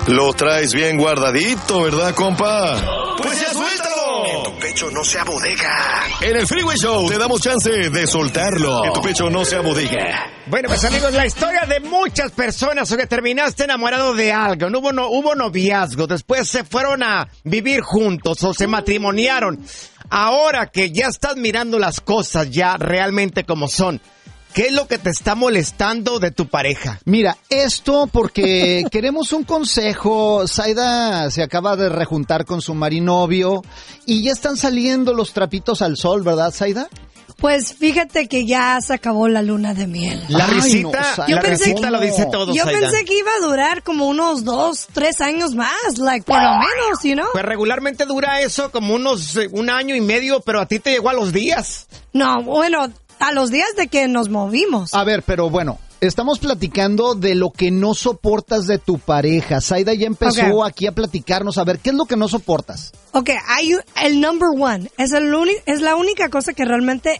Lo traes bien guardadito, ¿verdad, compa? ¡Pues ya suéltalo! En tu pecho no sea bodega. En el Freeway Show te damos chance de soltarlo. En tu pecho no sea bodega. Bueno, pues amigos, la historia de muchas personas que terminaste enamorado de algo. No hubo noviazgo, después se fueron a vivir juntos o se matrimoniaron. Ahora que ya estás mirando las cosas ya realmente como son, ¿qué es lo que te está molestando de tu pareja? Mira, esto porque queremos un consejo. Zaida se acaba de rejuntar con su marinovio y ya están saliendo los trapitos al sol, ¿verdad, Zaida? Pues fíjate que ya se acabó la luna de miel. La risita, no, la risita lo dice todo, Yo Zaida. pensé que iba a durar como unos 2, 3 años más, por lo menos, you know? Pues regularmente dura eso como unos 1 año y medio, pero a ti te llegó a los días. No, bueno, a los días de que nos movimos. A ver, pero bueno, estamos platicando de lo que no soportas de tu pareja. Zaida ya empezó aquí a platicarnos. A ver, ¿qué es lo que no soportas? Ok, el number one. Es la única cosa que realmente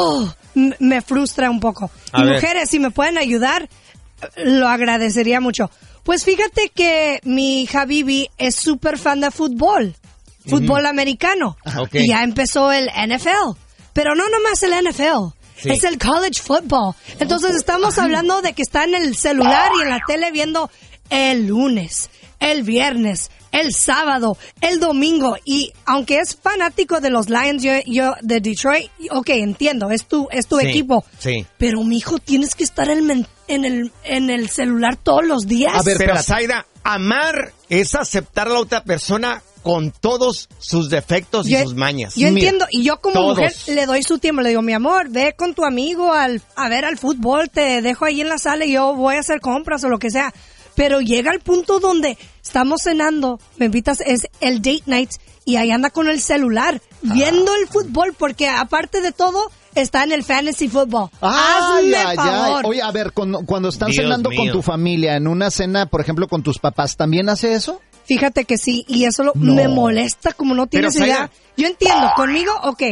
me frustra un poco. A Y ver. mujeres, si me pueden ayudar, lo agradecería mucho. Pues fíjate que mi Habibi es súper fan de fútbol americano. Ok. Y ya empezó el NFL. Pero no nomás el NFL. Sí. Es el college football. Entonces estamos hablando de que está en el celular y en la tele viendo el lunes, el viernes, el sábado, el domingo. Y aunque es fanático de los Lions, yo de Detroit, ok, entiendo, es tu equipo. Sí. Pero mijo, tienes que estar en el celular todos los días. A ver, Pero Zaida, amar es aceptar a la otra persona con todos sus defectos y sus mañas. Yo Mira, entiendo, y yo como todos. mujer le doy su tiempo, le digo, mi amor, ve con tu amigo a ver al fútbol, te dejo ahí en la sala y yo voy a hacer compras o lo que sea. Pero llega el punto donde estamos cenando, me invitas, es el date night, y ahí anda con el celular, viendo el fútbol, porque aparte de todo, está en el fantasy football. Hazme favor. Oye, a ver, cuando están Dios cenando mío. con tu familia, en una cena, por ejemplo, con tus papás, ¿también hace eso? Fíjate que sí, y eso No. me molesta como no tienes Pero, idea. Zaida. Yo entiendo, conmigo,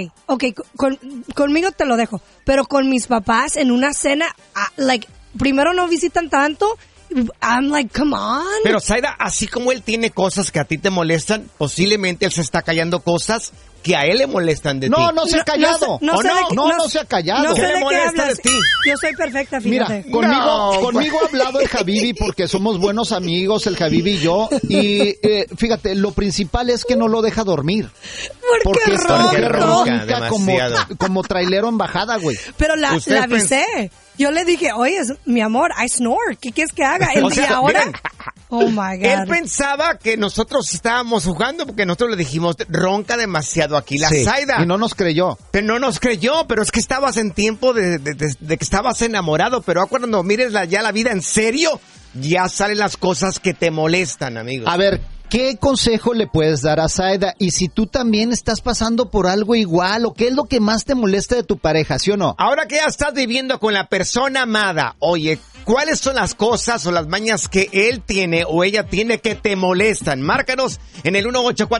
conmigo te lo dejo, pero con mis papás en una cena, primero no visitan tanto, I'm like, come on. Pero Zaida, así como él tiene cosas que a ti te molestan, posiblemente él se está callando cosas que a él le molestan de ti. No se ha callado. No sé de qué- no se ha callado. No sé ¿Qué le de qué molesta hablas. de ti? Yo soy perfecta, Mira, fíjate. conmigo ha hablado el Habibi porque somos buenos amigos, el Habibi y yo. Y fíjate, lo principal es que no lo deja dormir. Porque ronca ronca demasiado. como trailero en bajada, güey. Pero la Usted avisé. Yo le dije, oye, mi amor, I snore. ¿Qué quieres que haga? O sea, Y ahora, miren, oh my God. Él pensaba que nosotros estábamos jugando porque nosotros le dijimos, ronca demasiado aquí la Sí, Zaida. y no nos creyó. Pero no nos creyó, pero es que estabas en tiempo de que estabas enamorado, pero cuando mires ya la vida en serio, ya salen las cosas que te molestan, amigos. A ver, ¿qué consejo le puedes dar a Zaida? Y si tú también estás pasando por algo igual, o qué es lo que más te molesta de tu pareja, ¿sí o no? Ahora que ya estás viviendo con la persona amada, oye, ¿cuáles son las cosas o las mañas que él tiene o ella tiene que te molestan? Márcanos en el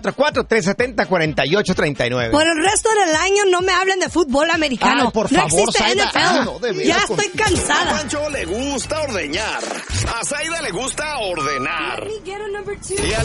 1844-370-4839. Por el resto del año no me hablen de fútbol americano. Ay, por no favor, existe Zaida. NFL. Ay, no, de veras, ya estoy contigo. A cansada. Pancho le gusta ordeñar. A Zaida le gusta ordenar. Y a